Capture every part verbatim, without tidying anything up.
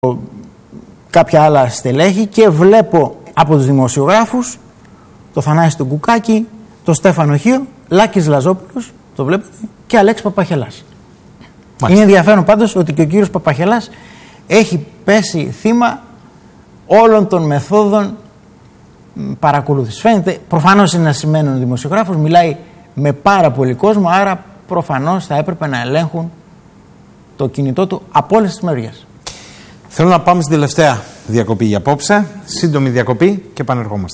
κάποια άλλα στελέχη και βλέπω από τους δημοσιογράφους το Θανάση τον Κουκάκη, το Στέφανο Χίο, Λάκης Λαζόπουλος, το βλέπετε, και Αλέξη Παπαχελάς. Μάλιστα. Είναι ενδιαφέρον πάντως ότι και ο κύριος Παπαχελάς έχει πέσει θύμα όλων των μεθόδων παρακολούθησης. Φαίνεται, προφανώς είναι ένα σημαίνον δημοσιογράφος, μιλάει με πάρα πολύ κόσμο, άρα προφανώς θα έπρεπε να ελέγχουν το κινητό του από όλες τις μεριές. Θέλω να πάμε στην τελευταία διακοπή για απόψε. Σύντομη διακοπή και επανερχόμαστε.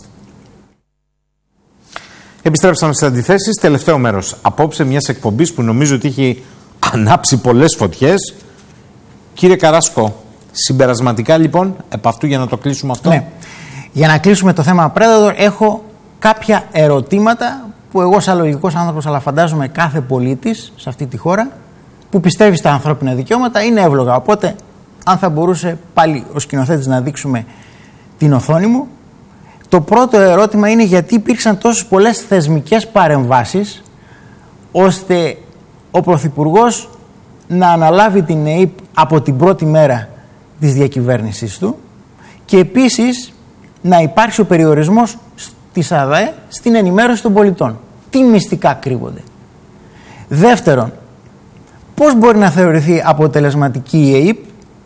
Επιστρέψαμε στις αντιθέσεις. Τελευταίο μέρος απόψε μιας εκπομπής που νομίζω ότι έχει ανάψει πολλές φωτιές. Κύριε Καράσκο, συμπερασματικά λοιπόν, επ' αυτού για να το κλείσουμε αυτό. Ναι. Για να κλείσουμε το θέμα Predator, έχω κάποια ερωτήματα που εγώ σαν λογικός άνθρωπος, αλλά φαντάζομαι κάθε πολίτης σε αυτή τη χώρα που πιστεύει στα ανθρώπινα δικαιώματα, είναι εύλογα. Οπότε, αν θα μπορούσε πάλι ο σκηνοθέτης να δείξουμε την οθόνη μου. Το πρώτο ερώτημα είναι γιατί υπήρξαν τόσες πολλές θεσμικές παρεμβάσεις ώστε ο Πρωθυπουργός να αναλάβει την ΕΥΠ από την πρώτη μέρα της διακυβέρνησής του και επίσης να υπάρξει ο περιορισμός της ΑΔΑΕ στην ενημέρωση των πολιτών. Τι μυστικά κρύβονται. Δεύτερον, πώς μπορεί να θεωρηθεί αποτελεσματική η ΕΥΠ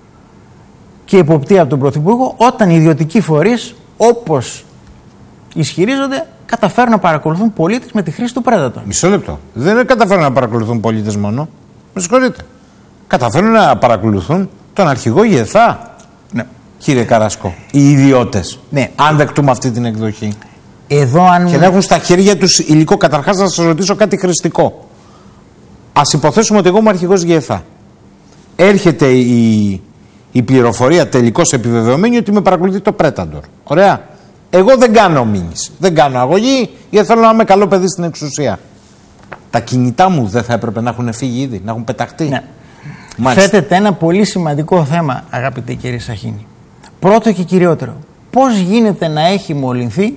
και υποπτία από τον Πρωθυπουργό όταν οι ιδιωτικοί φορείς, όπως ισχυρίζονται, καταφέρουν να παρακολουθούν πολίτες με τη χρήση του Predator. Μισό λεπτό. Δεν καταφέρουν να παρακολουθούν πολίτες μόνο. Με συγχωρείτε. Καταφέρουν να παρακολουθούν τον αρχηγό ΓΕΘΑ. Ναι. Κύριε Καράσκο, οι ιδιώτες. Ναι. Αν δεκτούμε αυτή την εκδοχή. Εδώ αν... Και να έχουν στα χέρια τους υλικό. Καταρχάς να σας ρωτήσω κάτι χρηστικό. Ας υποθέσουμε ότι εγώ είμαι αρχηγός ΓΕΘΑ. Έρχεται η, η πληροφορία τελικώς επιβεβαιωμένη ότι με παρακολουθεί το Predator. Ωραία. Εγώ δεν κάνω μήνυση. Δεν κάνω αγωγή γιατί θέλω να είμαι καλό παιδί στην εξουσία. Τα κινητά μου δεν θα έπρεπε να έχουν φύγει ήδη, να έχουν πεταχτεί. Ναι. Θέτεται ένα πολύ σημαντικό θέμα, αγαπητέ κύριε Σαχίνη. Πρώτο και κυριότερο. Πώς γίνεται να έχει μολυνθεί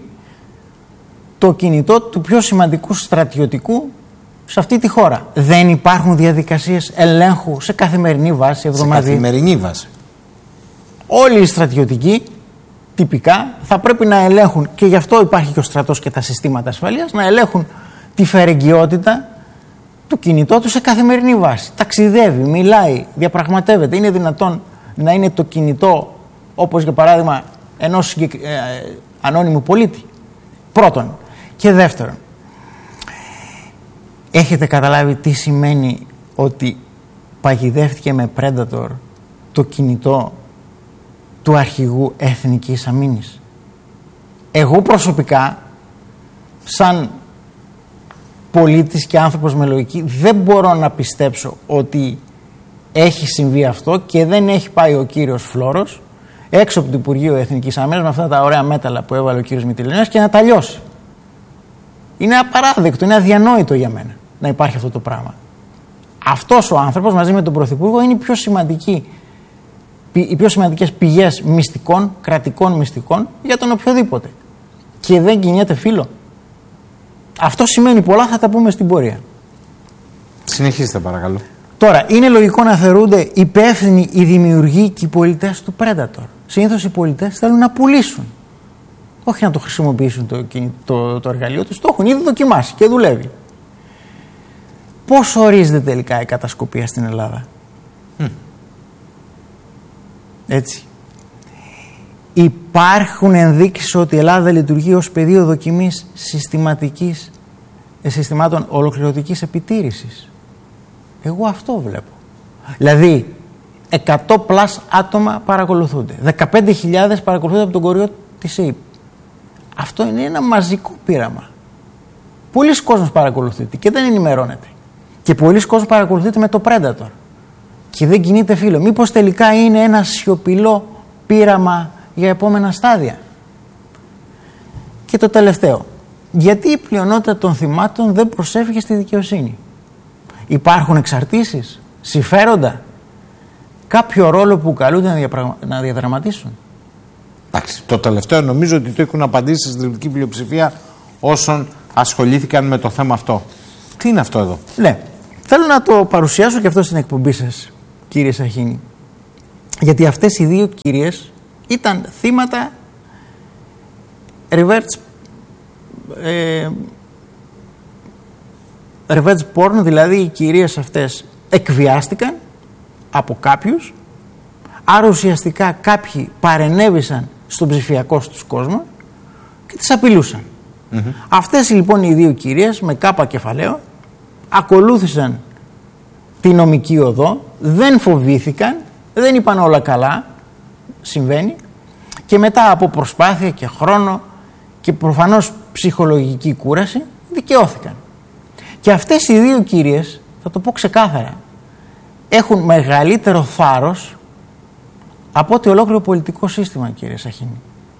το κινητό του πιο σημαντικού στρατιωτικού σε αυτή τη χώρα? Δεν υπάρχουν διαδικασίες ελέγχου σε καθημερινή βάση, εβδομαδία? Σε καθημερινή βάση. Όλοι οι στρατιωτικοί τυπικά θα πρέπει να ελέγχουν, και γι' αυτό υπάρχει και ο στρατός και τα συστήματα ασφαλείας, να ελέγχουν τη φερεγγιότητα του κινητό του σε καθημερινή βάση. Ταξιδεύει, μιλάει, διαπραγματεύεται. Είναι δυνατόν να είναι το κινητό όπως για παράδειγμα ενός ε, ανώνυμου πολίτη? Πρώτον. Και δεύτερον, έχετε καταλάβει τι σημαίνει ότι παγιδεύτηκε με Predator το κινητό του αρχηγού Εθνικής Αμήνης? Εγώ προσωπικά, σαν πολίτης και άνθρωπος με λογική, δεν μπορώ να πιστέψω ότι έχει συμβεί αυτό και δεν έχει πάει ο κύριος Φλόρος έξω από το Υπουργείο Εθνικής Αμήνης με αυτά τα ωραία μέταλλα που έβαλε ο κύριος Μητυλινέας και να τα λιώσει. Είναι απαράδεκτο, είναι αδιανόητο για μένα να υπάρχει αυτό το πράγμα. Αυτός ο άνθρωπος μαζί με τον Πρωθυπουργό είναι η πιο σημαντική, οι πιο σημαντικές πηγές μυστικών, κρατικών μυστικών για τον οποιοδήποτε. Και δεν κινιέται φίλο. Αυτό σημαίνει πολλά, θα τα πούμε στην πορεία. Συνεχίστε παρακαλώ. Τώρα, είναι λογικό να θεωρούνται υπεύθυνοι οι δημιουργοί και οι πολιτές του Predator? Συνήθως οι πολιτές θέλουν να πουλήσουν. Όχι να το χρησιμοποιήσουν το, το, το εργαλείο τους, το έχουν ήδη δοκιμάσει και δουλεύει. Πώς ορίζεται τελικά η κατασκοπία στην Ελλάδα? Mm. Έτσι. Υπάρχουν ενδείξεις ότι η Ελλάδα λειτουργεί ως πεδίο δοκιμής συστηματικής, συστημάτων ολοκληρωτικής επιτήρησης. Εγώ αυτό βλέπω. Δηλαδή, εκατό πλας άτομα παρακολουθούνται. δεκαπέντε χιλιάδες παρακολουθούνται από τον κοριό της ΕΥΠ. Αυτό είναι ένα μαζικό πείραμα. Πολλοί κόσμος παρακολουθείται και δεν ενημερώνεται. Και πολλοί κόσμος παρακολουθείται με το Predator. Και δεν κινείται φίλο. Μήπως τελικά είναι ένα σιωπηλό πείραμα για επόμενα στάδια? Και το τελευταίο. Γιατί η πλειονότητα των θυμάτων δεν προσέφηκε στη δικαιοσύνη? Υπάρχουν εξαρτήσεις, συμφέροντα, κάποιο ρόλο που καλούνται να, διαπραγμα... να διαδραματίσουν? Εντάξει, το τελευταίο νομίζω ότι το έχουν απαντήσει στην συντριπτική πλειοψηφία όσων ασχολήθηκαν με το θέμα αυτό. Τι είναι αυτό εδώ? Ναι, θέλω να το παρουσιάσω και αυτό στην εκπομπή σας, κύριε Σαχίνη. Γιατί αυτές οι δύο κυρίες ήταν θύματα reverse, ε, revenge porn, δηλαδή οι κυρίες αυτές εκβιάστηκαν από κάποιους, άρα ουσιαστικά κάποιοι παρενέβησαν στον ψηφιακό τους κόσμο και τις απειλούσαν. Mm-hmm. Αυτές λοιπόν οι δύο κυρίες με κάπα κεφαλαίο ακολούθησαν τη νομική οδό, δεν φοβήθηκαν, δεν είπαν όλα καλά, συμβαίνει, και μετά από προσπάθεια και χρόνο και προφανώς ψυχολογική κούραση δικαιώθηκαν. Και αυτές οι δύο κυρίες, θα το πω ξεκάθαρα, έχουν μεγαλύτερο θάρρος από ότι ολόκληρο πολιτικό σύστημα, κύριε Σαχίνη.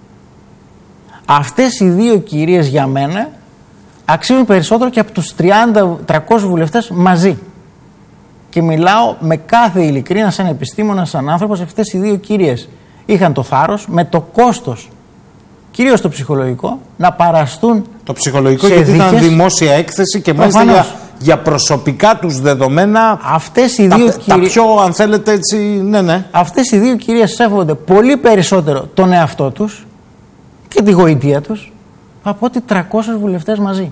Αυτές οι δύο κυρίες για μένα αξίζουν περισσότερο και από τους τριάντα τριακόσιους βουλευτές μαζί. Και μιλάω με κάθε ειλικρίνα, σαν επιστήμονας, σαν άνθρωπος. Αυτές οι δύο κυρίες είχαν το θάρρος, με το κόστος, κυρίως το ψυχολογικό, να παραστούν. Το ψυχολογικό γιατί δίκες. Ήταν δημόσια έκθεση και μάλιστα για, για προσωπικά τους δεδομένα. Αυτές οι τα, δύο τα, κυρίες, τα πιο, αν θέλετε, έτσι, ναι, ναι. Αυτές οι δύο κυρίες σέβονται πολύ περισσότερο τον εαυτό τους και τη γοητεία τους από ότι τριακόσιους βουλευτές μαζί.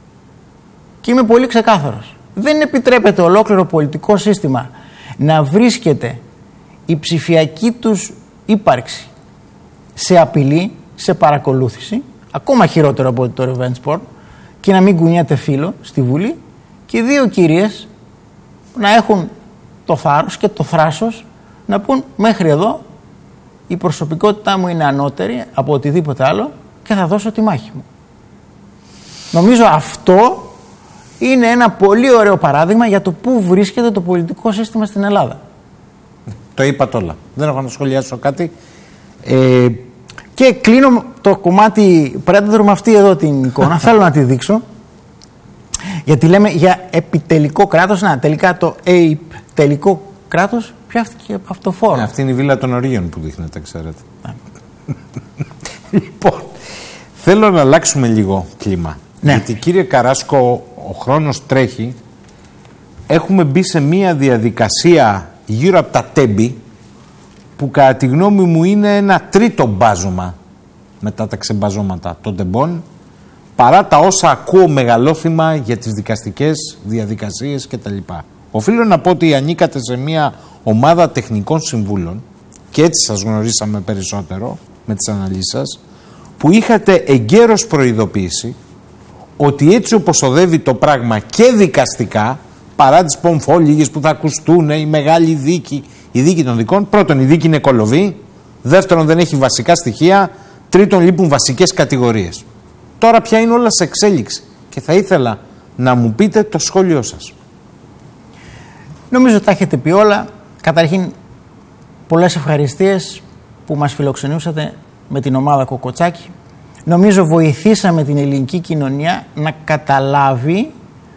Και είμαι πολύ ξεκάθαρος. Δεν επιτρέπεται ολόκληρο πολιτικό σύστημα να βρίσκεται η ψηφιακή τους ύπαρξη σε απειλή, σε παρακολούθηση, ακόμα χειρότερο από το revenge porn, και να μην κουνιέται φύλλο στη Βουλή, και οι δύο κυρίες να έχουν το θάρρος και το θράσος να πούν μέχρι εδώ η προσωπικότητά μου είναι ανώτερη από οτιδήποτε άλλο και θα δώσω τη μάχη μου. Νομίζω αυτό είναι ένα πολύ ωραίο παράδειγμα για το πού βρίσκεται το πολιτικό σύστημα στην Ελλάδα. Το είπατε όλα. Δεν έχω να σχολιάσω κάτι. Ε... Και κλείνω το κομμάτι Predator με αυτή εδώ την εικόνα. Θέλω να τη δείξω. Γιατί λέμε για επιτελικό κράτος. Να, τελικά το επιτελικό κράτος πιάστηκε από αυτοφόρο. Αυτή είναι η βίλα των Ορίων που δείχνετε, ξέρετε. Λοιπόν, θέλω να αλλάξουμε λίγο κλίμα. Ναι. Γιατί, κύριε Καράσκο, ο χρόνος τρέχει. Έχουμε μπει σε μία διαδικασία γύρω από τα τέμπη που κατά τη γνώμη μου είναι ένα τρίτο μπάζωμα μετά τα ξεμπαζώματα των τεμπών, παρά τα όσα ακούω μεγαλόφημα για τις δικαστικές διαδικασίες κτλ. Οφείλω να πω ότι ανήκατε σε μια ομάδα τεχνικών συμβούλων και έτσι σας γνωρίσαμε περισσότερο με τις αναλύσεις σας, που είχατε εγκαίρως προειδοποιήσει ότι έτσι όπως οδεύει το πράγμα και δικαστικά, παρά τις πομφόλιγες που θα ακουστούν, η μεγάλη δίκη, η δίκη των δικών, πρώτον η δίκη είναι κολοβή, δεύτερον δεν έχει βασικά στοιχεία, τρίτον λείπουν βασικές κατηγορίες. Τώρα πια είναι όλα σε εξέλιξη και θα ήθελα να μου πείτε το σχόλιο σας. Νομίζω τα έχετε πει όλα. Καταρχήν, πολλές ευχαριστίες που μας φιλοξενούσατε με την ομάδα Κοκοτσάκη. Νομίζω βοηθήσαμε την ελληνική κοινωνία να καταλάβει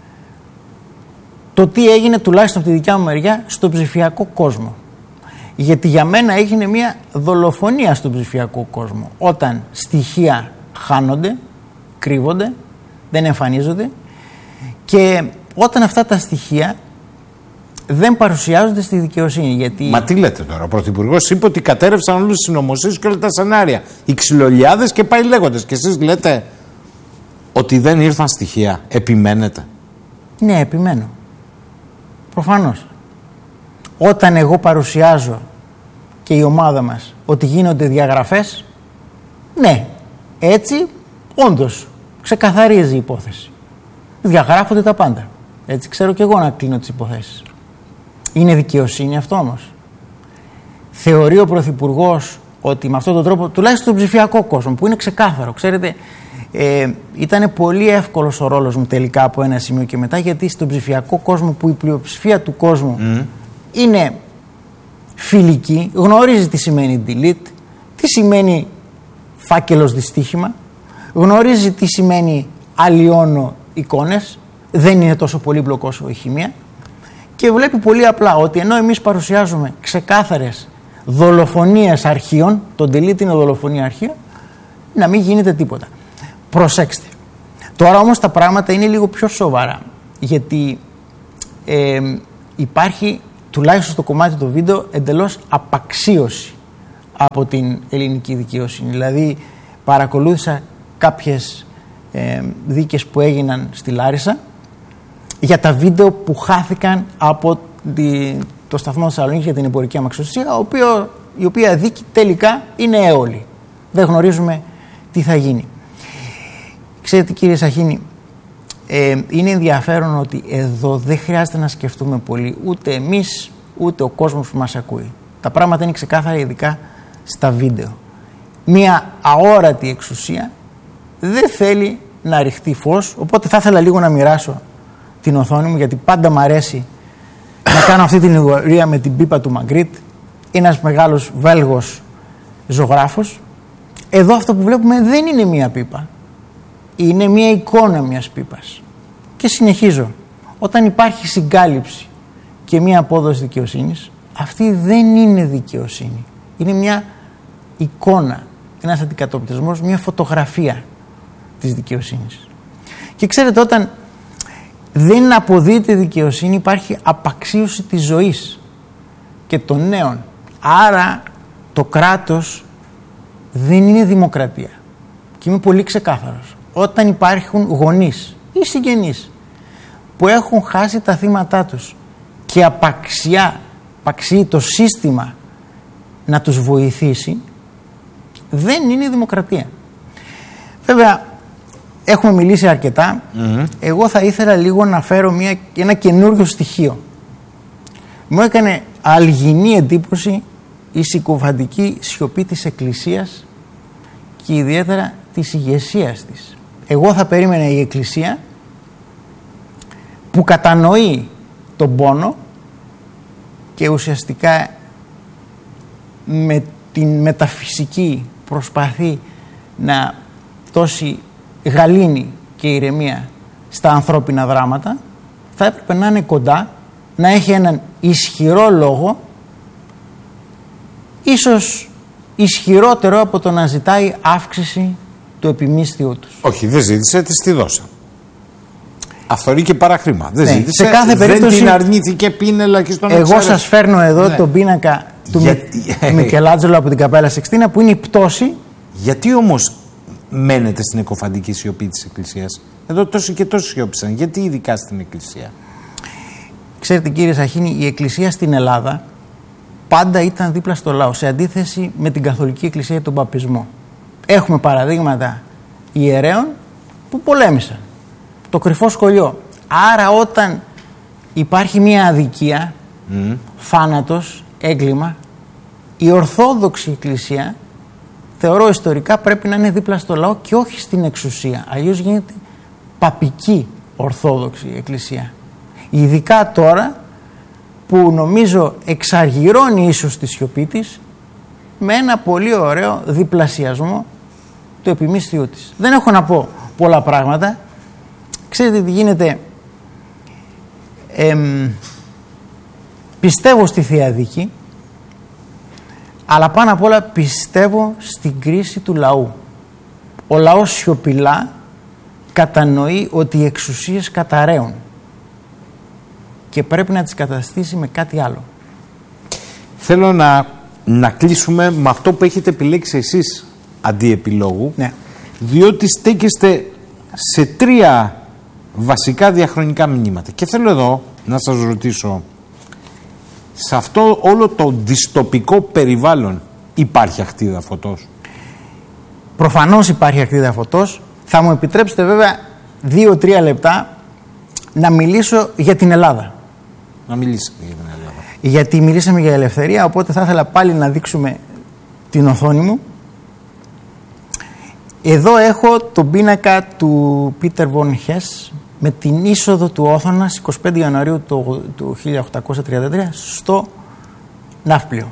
το τι έγινε, τουλάχιστον από τη δικιά μου μεριά, στον ψηφιακό κόσμο. Γιατί για μένα έγινε μια δολοφονία στον ψηφιακό κόσμο. Όταν στοιχεία χάνονται, κρύβονται, δεν εμφανίζονται, και όταν αυτά τα στοιχεία δεν παρουσιάζονται στη δικαιοσύνη. Γιατί... Μα τι λέτε τώρα, ο Πρωθυπουργός είπε ότι κατέρευσαν όλους τους συνωμοσίες και όλα τα σενάρια. Οι ξυλολιάδες και πάει λέγοντας. Και εσείς λέτε ότι δεν ήρθαν στοιχεία. Επιμένετε? Ναι, επιμένω. Προφανώς. Όταν εγώ παρουσιάζω και η ομάδα μας ότι γίνονται διαγραφές, ναι, έτσι όντως ξεκαθαρίζει η υπόθεση. Διαγράφονται τα πάντα. Έτσι ξέρω και εγώ να κλείνω τις υποθέσεις. Είναι δικαιοσύνη αυτό όμως? Θεωρεί ο Πρωθυπουργός ότι με αυτόν τον τρόπο, τουλάχιστον στον ψηφιακό κόσμο, που είναι ξεκάθαρο, ξέρετε, ε, ήταν πολύ εύκολος ο ρόλος μου τελικά από ένα σημείο και μετά, γιατί στον ψηφιακό κόσμο, που η πλειοψηφία του κόσμου mm. είναι φιλική, γνωρίζει τι σημαίνει delete, τι σημαίνει φάκελος δυστύχημα, γνωρίζει τι σημαίνει αλλοιώνω εικόνες, δεν είναι τόσο πολύπλοκο όσο η χημεία, και βλέπει πολύ απλά ότι ενώ εμείς παρουσιάζουμε ξεκάθαρες δολοφονίες αρχείων, το delete είναι δολοφονία αρχείων, να μην γίνεται τίποτα. Προσέξτε. Τώρα όμως τα πράγματα είναι λίγο πιο σοβαρά, γιατί ε, υπάρχει τουλάχιστον στο κομμάτι του βίντεο, εντελώς απαξίωση από την ελληνική δικαιοσύνη. Δηλαδή παρακολούθησα κάποιες ε, δίκες που έγιναν στη Λάρισα για τα βίντεο που χάθηκαν από τη, το σταθμό της Θεσσαλονίκης για την εμπορική αμαξοστοιχεία, η οποία δίκη τελικά είναι έολη. Δεν γνωρίζουμε τι θα γίνει. Ξέρετε, κύριε Σαχίνη, ε, είναι ενδιαφέρον ότι εδώ δεν χρειάζεται να σκεφτούμε πολύ, ούτε εμείς ούτε ο κόσμος που μας ακούει. Τα πράγματα είναι ξεκάθαρα, ειδικά στα βίντεο. Μία αόρατη εξουσία δεν θέλει να ρηχτεί φως, οπότε θα ήθελα λίγο να μοιράσω την οθόνη μου, γιατί πάντα μου αρέσει να κάνω αυτή την λιγορία με την πίπα του Μαγκρίτ, ένας μεγάλος Βέλγος ζωγράφος. Εδώ αυτό που βλέπουμε δεν είναι μία πίπα, είναι μία εικόνα μιας πίπας. Και συνεχίζω, όταν υπάρχει συγκάλυψη και μία απόδοση δικαιοσύνης, αυτή δεν είναι δικαιοσύνη, είναι μια εικόνα, ένας αντικατοπτρισμός, μια φωτογραφία της δικαιοσύνης. Και ξέρετε, όταν δεν αποδίδεται δικαιοσύνη, υπάρχει απαξίωση της ζωής και των νέων. Άρα το κράτος δεν είναι δημοκρατία. Και είμαι πολύ ξεκάθαρος. Όταν υπάρχουν γονείς ή συγγενείς που έχουν χάσει τα θύματά τους και απαξιά, απαξιεί το σύστημα να τους βοηθήσει, δεν είναι δημοκρατία. Βέβαια, έχουμε μιλήσει αρκετά. Mm-hmm. Εγώ θα ήθελα λίγο να φέρω μια, ένα καινούριο στοιχείο. Μου έκανε αλγινή εντύπωση η συκοφαντική σιωπή της Εκκλησίας και ιδιαίτερα της ηγεσίας της. Εγώ θα περίμενα η Εκκλησία, που κατανοεί τον πόνο και ουσιαστικά με την μεταφυσική προσπαθεί να δώσει γαλήνη και ηρεμία στα ανθρώπινα δράματα, θα έπρεπε να είναι κοντά, να έχει έναν ισχυρό λόγο, ίσως ισχυρότερο από το να ζητάει αύξηση του επιμίσθιου τους. Όχι, δεν ζήτησε, της τη δώσα. Αυθορεί και παραχρήμα. Δεν ναι, ζήτησε, σε κάθε περίπτωση, δεν την αρνήθηκε πίνελα και στον εγώ εξάρε. Σας φέρνω εδώ ναι. τον πίνακα του Για... Μικελάντζελο από την Καπέλα Σεξτίνα, που είναι η πτώση. Γιατί όμως μένετε στην εκοφαντική σιωπή της Εκκλησίας? Εδώ τόσοι και τόσοι σιώπησαν. Γιατί ειδικά στην Εκκλησία? Ξέρετε, κύριε Σαχίνη, η Εκκλησία στην Ελλάδα πάντα ήταν δίπλα στο λαό, σε αντίθεση με την Καθολική Εκκλησία και τον Παπισμό. Έχουμε παραδείγματα ιερέων που πολέμησαν. Το κρυφό σκολιό. Άρα όταν υπάρχει μια αδικία, mm. θάνατος, έγκλημα, η Ορθόδοξη Εκκλησία, θεωρώ ιστορικά, πρέπει να είναι δίπλα στο λαό και όχι στην εξουσία. Αλλιώς γίνεται παπική Ορθόδοξη Εκκλησία. Ειδικά τώρα που νομίζω εξαργυρώνει ίσως τη σιωπή της με ένα πολύ ωραίο διπλασιασμό του επιμίσθιου της. Δεν έχω να πω πολλά πράγματα. Ξέρετε τι γίνεται? Εμ, πιστεύω στη Θεία Δίκη, αλλά πάνω απ' όλα πιστεύω στην κρίση του λαού. Ο λαός σιωπηλά κατανοεί ότι οι εξουσίες καταραίουν και πρέπει να τις καταστήσει με κάτι άλλο. Θέλω να, να κλείσουμε με αυτό που έχετε επιλέξει εσείς αντί επιλόγου, ναι. διότι στέκεστε σε τρία βασικά διαχρονικά μηνύματα. Και θέλω εδώ να σας ρωτήσω, σε αυτό όλο το δυστοπικό περιβάλλον υπάρχει αχτίδα φωτός? Προφανώς υπάρχει αχτίδα φωτός. Θα μου επιτρέψετε βέβαια δύο-τρία λεπτά να μιλήσω για την Ελλάδα. Να μιλήσετε για την Ελλάδα. Γιατί μιλήσαμε για ελευθερία, οπότε θα ήθελα πάλι να δείξουμε την οθόνη μου. Εδώ έχω τον πίνακα του Πίτερ Βον Χες με την είσοδο του Όθωνα στις είκοσι πέντε Ιανουαρίου του χίλια οκτακόσια τριάντα τρία στο Ναύπλιο.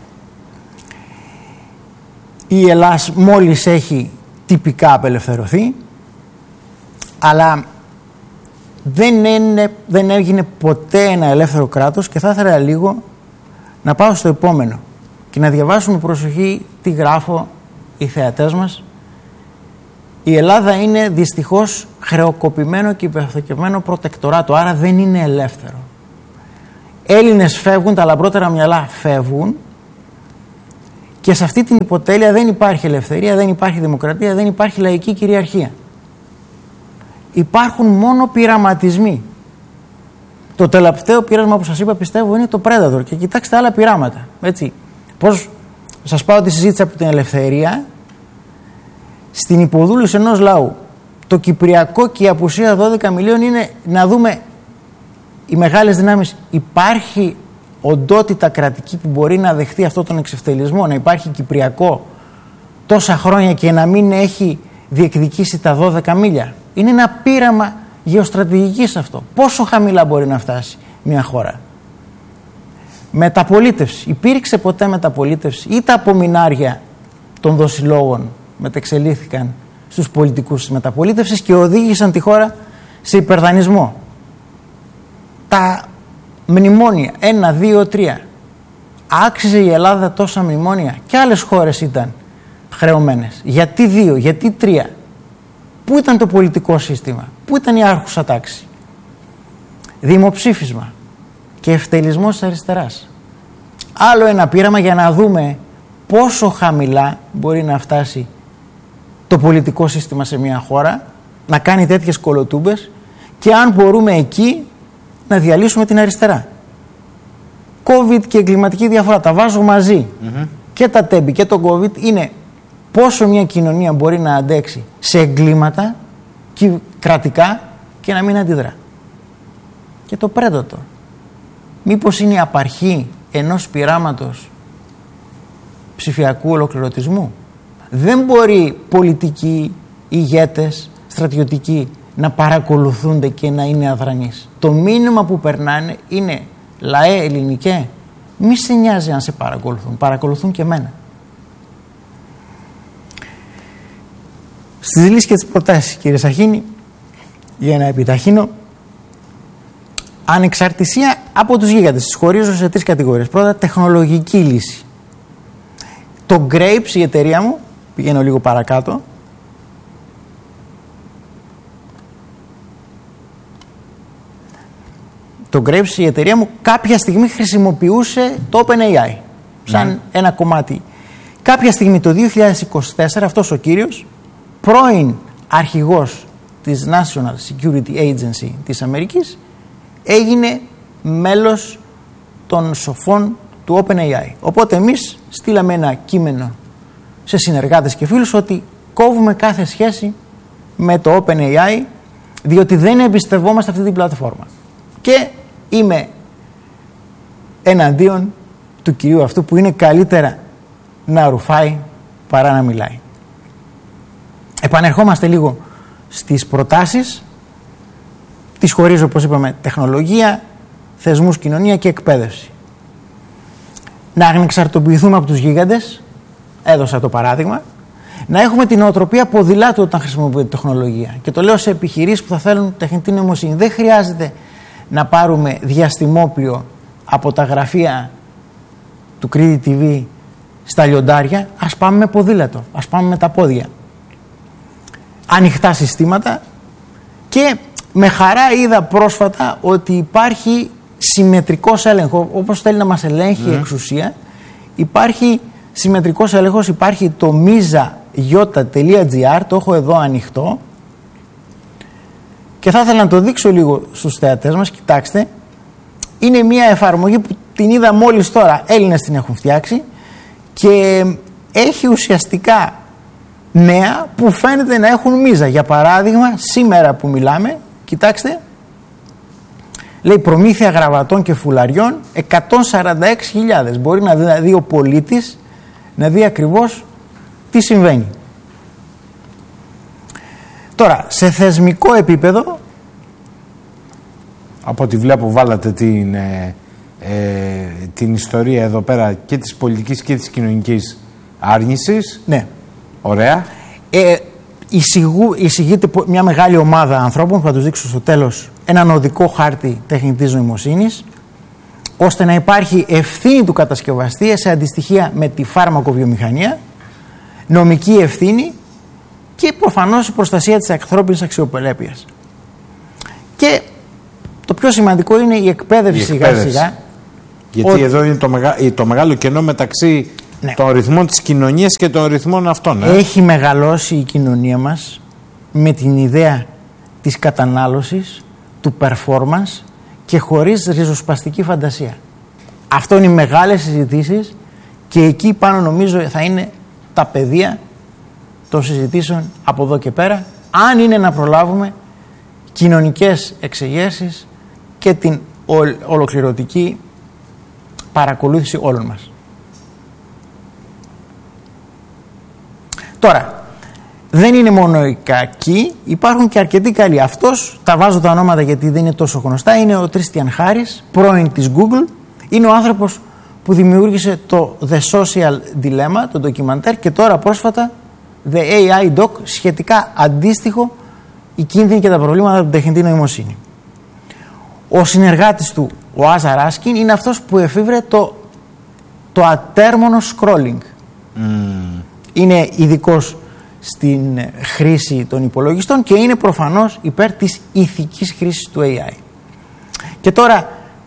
Η Ελλάς μόλις έχει τυπικά απελευθερωθεί, αλλά δεν, είναι, δεν έγινε ποτέ ένα ελεύθερο κράτος, και θα ήθελα λίγο να πάω στο επόμενο και να διαβάσουμε προσοχή τι γράφω οι θεατές μας. Η Ελλάδα είναι δυστυχώς χρεοκοπημένο και υπερθεκευμένο προτεκτοράτο, άρα δεν είναι ελεύθερο. Έλληνες φεύγουν, τα λαμπρότερα μυαλά φεύγουν και σε αυτή την υποτέλεια δεν υπάρχει ελευθερία, δεν υπάρχει δημοκρατία, δεν υπάρχει λαϊκή κυριαρχία. Υπάρχουν μόνο πειραματισμοί. Το τελευταίο πείρασμα που σας είπα πιστεύω είναι το Predator και κοιτάξτε άλλα πειράματα. Έτσι. Πώς σας πάω τη συζήτηση από την ελευθερία στην υποδούλωση ενός λαού. Το Κυπριακό και η απουσία δώδεκα μιλίων είναι να δούμε οι μεγάλες δυνάμεις. Υπάρχει οντότητα κρατική που μπορεί να δεχτεί αυτόν τον εξευτελισμό, να υπάρχει Κυπριακό τόσα χρόνια και να μην έχει διεκδικήσει τα δώδεκα μίλια. Είναι ένα πείραμα γεωστρατηγικής αυτό. Πόσο χαμηλά μπορεί να φτάσει μια χώρα. Μεταπολίτευση. Υπήρξε ποτέ μεταπολίτευση ή τα απομεινάρια των δοσιλόγων μετεξελίχθηκαν στους πολιτικούς της μεταπολίτευσης και οδήγησαν τη χώρα σε υπερδανισμό. Τα μνημόνια, ένα, δύο, τρία. Άξιζε η Ελλάδα τόσα μνημόνια? Και άλλες χώρες ήταν χρεωμένες. Γιατί δύο, γιατί τρία? Πού ήταν το πολιτικό σύστημα? Πού ήταν η άρχουσα τάξη? Δημοψήφισμα και ευτελισμός της αριστεράς. Άλλο ένα πείραμα για να δούμε πόσο χαμηλά μπορεί να φτάσει το πολιτικό σύστημα σε μια χώρα, να κάνει τέτοιες κολοτούμπες και αν μπορούμε εκεί να διαλύσουμε την αριστερά. COVID και εγκληματική διαφορά, τα βάζω μαζί. Mm-hmm. Και τα τέμπη και το COVID είναι πόσο μια κοινωνία μπορεί να αντέξει σε εγκλήματα κρατικά και να μην αντιδρά. Και το Predator. Μήπως είναι η απαρχή ενός πειράματος ψηφιακού ολοκληρωτισμού? Δεν μπορεί πολιτικοί, ηγέτες, στρατιωτικοί να παρακολουθούνται και να είναι αδρανείς. Το μήνυμα που περνάνε είναι λαέ ελληνικέ, μη σε νοιάζει αν σε παρακολουθούν, παρακολουθούν και εμένα. Στις λύσεις και τις προτάσεις, κύριε Σαχίνη, για να επιταχύνω, ανεξαρτησία από τους γίγαντες. Τις χωρίζω σε τρεις κατηγορίες. Πρώτα, τεχνολογική λύση. Το Grapes, η εταιρεία μου, πηγαίνω λίγο παρακάτω, το Grapes, η εταιρεία μου, κάποια στιγμή χρησιμοποιούσε το OpenAI σαν mm. ένα κομμάτι. Κάποια στιγμή το δύο χιλιάδες είκοσι τέσσερα αυτός ο κύριος, πρώην αρχηγός της National Security Agency της Αμερικής, έγινε μέλος των σοφών του OpenAI. Οπότε εμείς στείλαμε ένα κείμενο σε συνεργάτες και φίλους ότι κόβουμε κάθε σχέση με το OpenAI διότι δεν εμπιστευόμαστε αυτή την πλατφόρμα. Και είμαι εναντίον του κυρίου αυτού που είναι καλύτερα να ρουφάει παρά να μιλάει. Επανερχόμαστε λίγο στις προτάσεις. Τις χωρίζω, όπως είπαμε, τεχνολογία, θεσμούς, κοινωνία και εκπαίδευση. Να ανεξαρτοποιηθούμε από τους γίγαντες, έδωσα το παράδειγμα. Να έχουμε την νοοτροπία ποδηλάτου όταν χρησιμοποιούμε τεχνολογία. Και το λέω σε επιχειρήσεις που θα θέλουν τεχνητή νοημοσύνη. Δεν χρειάζεται να πάρουμε διαστημόπλιο από τα γραφεία του Κρήτη τι βι στα λιοντάρια. Ας πάμε με ποδήλατο, ας πάμε με τα πόδια. Ανοιχτά συστήματα και με χαρά είδα πρόσφατα ότι υπάρχει συμμετρικός έλεγχος, όπως θέλει να μας ελέγχει η mm. εξουσία, υπάρχει συμμετρικός έλεγχος, υπάρχει το μίζα γιώτα τελεία τζι άρ, το έχω εδώ ανοιχτό και θα ήθελα να το δείξω λίγο στους θεατές μας. Κοιτάξτε, είναι μια εφαρμογή που την είδα μόλις τώρα, Έλληνες την έχουν φτιάξει και έχει ουσιαστικά νέα που φαίνεται να έχουν μίζα. Για παράδειγμα, σήμερα που μιλάμε, κοιτάξτε, λέει προμήθεια γραβατών και φουλαριών εκατόν σαράντα έξι χιλιάδες. Μπορεί να δει ο πολίτης, να δει ακριβώς τι συμβαίνει. Τώρα, σε θεσμικό επίπεδο, από ό,τι βλέπω βάλατε την, ε, ε, την ιστορία εδώ πέρα και της πολιτικής και της κοινωνικής άρνησης. Ναι. Ωραία. Ε, εισηγού, εισηγείται μια μεγάλη ομάδα ανθρώπων που θα τους δείξω στο τέλος έναν οδικό χάρτη τεχνητής νοημοσύνης ώστε να υπάρχει ευθύνη του κατασκευαστή σε αντιστοιχεία με τη φάρμακοβιομηχανία, νομική ευθύνη και προφανώς η προστασία της ανθρώπινης αξιοπρέπειας. Και το πιο σημαντικό είναι η εκπαίδευση, η σιγά εκπαίδευση. σιγά Γιατί ότι... εδώ είναι το, μεγα... το μεγάλο κενό μεταξύ ναι. των ρυθμών της κοινωνίας και των ρυθμών αυτών. Ε? Έχει μεγαλώσει η κοινωνία μας με την ιδέα της κατανάλωσης, του performance και χωρίς ριζοσπαστική φαντασία. Αυτό είναι οι μεγάλες συζητήσεις και εκεί πάνω νομίζω θα είναι τα πεδία των συζητήσεων από εδώ και πέρα, αν είναι να προλάβουμε κοινωνικές εξεγέρσεις και την ολοκληρωτική παρακολούθηση όλων μας. Τώρα, δεν είναι μόνο οι κακοί, υπάρχουν και αρκετοί καλοί. Αυτός, τα βάζω τα ονόματα γιατί δεν είναι τόσο γνωστά, είναι ο Τριστιαν Χάρις, πρώην της Google. Είναι ο άνθρωπος που δημιούργησε το The Social Dilemma, το ντοκιμαντέρ, και τώρα πρόσφατα The έι άι Doc, σχετικά αντίστοιχο, οι κίνδυνοι και τα προβλήματα από την τεχνητή νοημοσύνη. Ο συνεργάτης του, ο Άζαρ Άσκιν, είναι αυτός που εφήβρε το, το ατέρμονο scrolling. Mm. Είναι ειδικός στην χρήση των υπολογιστών και είναι προφανώς υπέρ της ηθικής χρήσης του έι άι. Και τώρα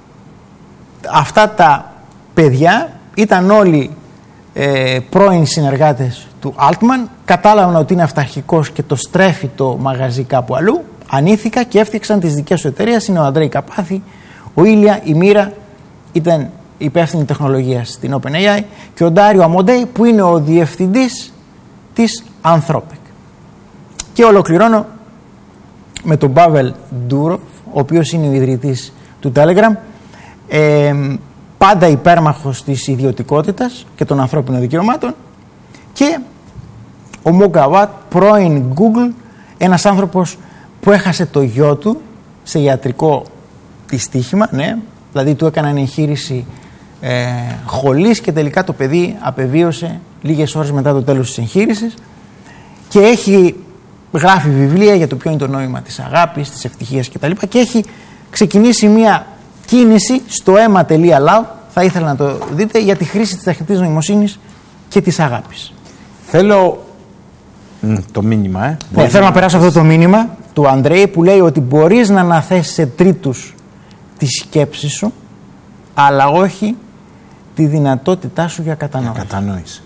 αυτά τα παιδιά ήταν όλοι ε, πρώην συνεργάτες του Altman, κατάλαβαν ότι είναι αυταρχικός και το στρέφει το μαγαζί κάπου αλλού, ανήθηκα και έφτιαξαν τις δικές του εταιρείες. Είναι ο Αντρέι Καπάθη, ο Ήλια, η Μοίρα ήταν υπεύθυνη τεχνολογίας στην OpenAI και ο Ντάριο Αμοντέι που είναι ο διευθυντής της Anthropic. Και ολοκληρώνω με τον Πάβελ Ντούροφ, ο οποίος είναι ο ιδρυτής του Telegram, ε, πάντα υπέρμαχος της ιδιωτικότητας και των ανθρώπινων δικαιωμάτων, και ο Μογκαβάτ, πρώην Google, ένας άνθρωπος που έχασε το γιο του σε ιατρικό δυστύχημα, ναι, δηλαδή του έκαναν εγχείρηση ε, χολής και τελικά το παιδί απεβίωσε λίγες ώρες μετά το τέλος της εγχείρησης και έχει γράφει βιβλία για το ποιο είναι το νόημα της αγάπης, της ευτυχίας κτλ. Και έχει ξεκινήσει μια κίνηση στο έμμα τελεία λαβ, θα ήθελα να το δείτε, για τη χρήση της τεχνητής νοημοσύνης και της αγάπης. Θέλω mm, το μήνυμα, ε. Ναι, θέλω να περάσω αυτό το μήνυμα του Αντρέη που λέει ότι μπορείς να αναθέσεις σε τρίτους τη σκέψη σου, αλλά όχι τη δυνατότητά σου για κατανόηση. Για κατανόηση.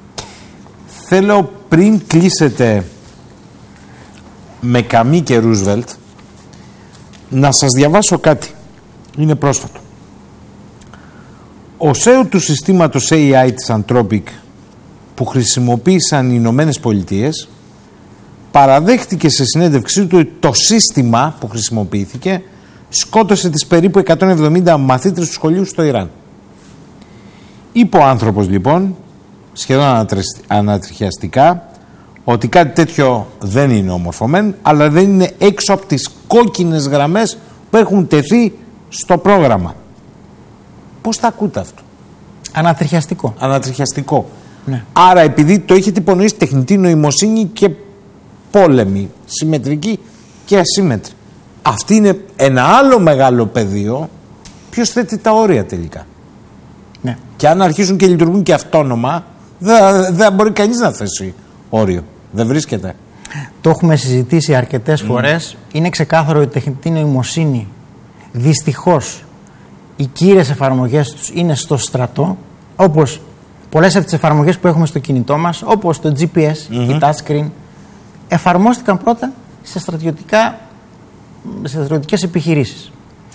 Θέλω πριν κλείσετε με Καμί και Ρούσβελτ να σας διαβάσω κάτι. Είναι πρόσφατο. Ο σι ι ο του συστήματος έι άι της Anthropic που χρησιμοποίησαν οι Ηνωμένες Πολιτείες παραδέχτηκε σε συνέντευξή του ότι το σύστημα που χρησιμοποιήθηκε σκότωσε τις περίπου εκατόν εβδομήντα μαθήτρες του σχολείου στο Ιράν. Είπε ο άνθρωπος λοιπόν, σχεδόν ανατριχιαστικά, ότι κάτι τέτοιο δεν είναι ομορφωμένο, αλλά δεν είναι έξω από τις κόκκινες γραμμές που έχουν τεθεί στο πρόγραμμα. Πώς θα ακούτε αυτό? Ανατριχιαστικό. Ανατριχιαστικό. Ναι. Άρα επειδή το έχετε υπονοήσει τεχνητή νοημοσύνη και πόλεμη, συμμετρική και ασύμμετρη. Αυτή είναι ένα άλλο μεγάλο πεδίο. Ποιος θέτει τα όρια τελικά? Ναι. Και αν αρχίσουν και λειτουργούν και αυτόνομα, δεν δε μπορεί κανείς να θέσει όριο. Δεν βρίσκεται. Το έχουμε συζητήσει αρκετές mm. φορές. Είναι ξεκάθαρο ότι η τεχνητή νοημοσύνη, δυστυχώς, οι κύριες εφαρμογές τους είναι στο στρατό, όπως πολλές από τις εφαρμογές που έχουμε στο κινητό μας, όπως το τζι πι ες, mm-hmm. η touchscreen, εφαρμόστηκαν πρώτα σε, στρατιωτικά, σε στρατιωτικές επιχειρήσεις.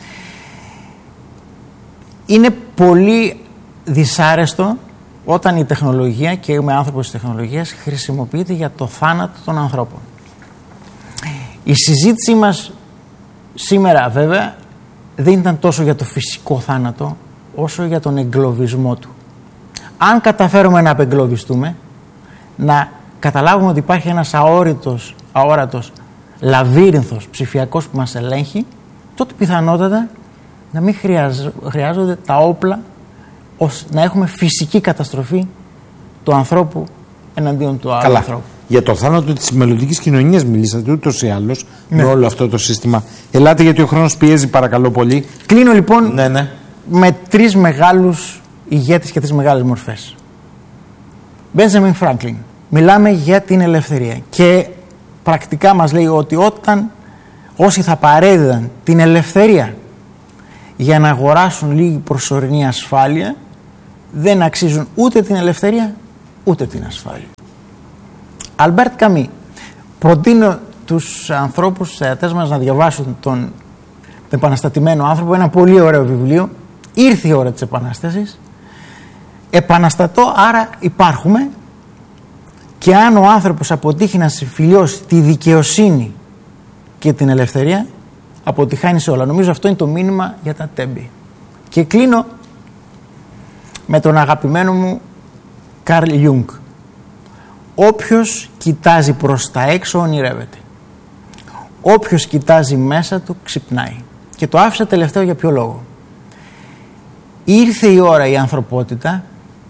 Είναι πολύ δυσάρεστο όταν η τεχνολογία, και είμαι άνθρωπος της τεχνολογίας, χρησιμοποιείται για το θάνατο των ανθρώπων. Η συζήτησή μας σήμερα βέβαια δεν ήταν τόσο για το φυσικό θάνατο όσο για τον εγκλωβισμό του. Αν καταφέρουμε να απεγκλωβιστούμε, να καταλάβουμε ότι υπάρχει ένας αόριτος, αόρατος λαβύρινθος ψηφιακός που μας ελέγχει, τότε πιθανότατα να μην χρειάζονται τα όπλα ώστε να έχουμε φυσική καταστροφή του ανθρώπου εναντίον του άλλου ανθρώπου. Για το θάνατο της μελλοντικής κοινωνίας μιλήσατε ούτως ή άλλως, ναι, με όλο αυτό το σύστημα. Ελάτε γιατί ο χρόνος πιέζει, παρακαλώ πολύ. Κλείνω λοιπόν ναι, ναι. με τρεις μεγάλους ηγέτες και τρεις μεγάλες μορφές. Μπέντζαμιν Φράγκλιν. Μιλάμε για την ελευθερία και πρακτικά μας λέει ότι όταν όσοι θα παρέδιδαν την ελευθερία για να αγοράσουν λίγη προσωρινή ασφάλεια δεν αξίζουν ούτε την ελευθερία ούτε την ασφάλεια. Αλμπέρτ Καμί. Προτείνω τους ανθρώπους, τους θεατές μας, να διαβάσουν τον επαναστατημένο άνθρωπο, ένα πολύ ωραίο βιβλίο. Ήρθε η ώρα της Επανάστασης. Επαναστατώ, άρα υπάρχουμε, και αν ο άνθρωπος αποτύχει να συμφιλιώσει τη δικαιοσύνη και την ελευθερία, αποτυχάνει σε όλα. Νομίζω αυτό είναι το μήνυμα για τα τέμπη. Και κλείνω με τον αγαπημένο μου Καρλ Γιούγκ. Όποιος κοιτάζει προς τα έξω ονειρεύεται. Όποιος κοιτάζει μέσα του ξυπνάει. Και το άφησα τελευταίο για ποιο λόγο. Ήρθε η ώρα η ανθρωπότητα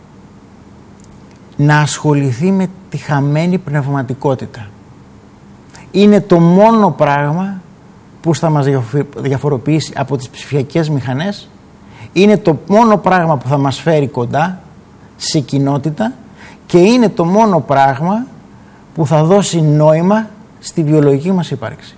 να ασχοληθεί με τη χαμένη πνευματικότητα. Είναι το μόνο πράγμα που θα μας διαφοροποιήσει από τις ψηφιακές μηχανές. Είναι το μόνο πράγμα που θα μας φέρει κοντά σε κοινότητα και είναι το μόνο πράγμα που θα δώσει νόημα στη βιολογική μας ύπαρξη.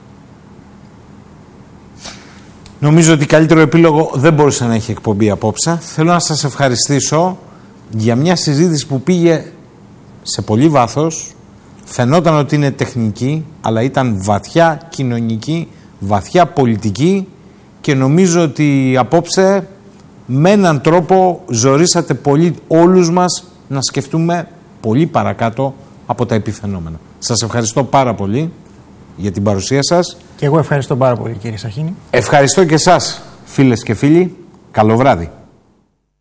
Νομίζω ότι καλύτερο επίλογο δεν μπορούσε να έχει εκπομπή απόψε. Θέλω να σας ευχαριστήσω για μια συζήτηση που πήγε σε πολύ βάθος. Φαινόταν ότι είναι τεχνική, αλλά ήταν βαθιά κοινωνική, βαθιά πολιτική, και νομίζω ότι απόψε με έναν τρόπο ζορίσατε πολύ όλους μας να σκεφτούμε πολύ παρακάτω από τα επιφαινόμενα. Σας ευχαριστώ πάρα πολύ για την παρουσία σας. Και εγώ ευχαριστώ πάρα πολύ, κύριε Σαχίνη. Ευχαριστώ και εσάς, φίλες και φίλοι. Καλό βράδυ.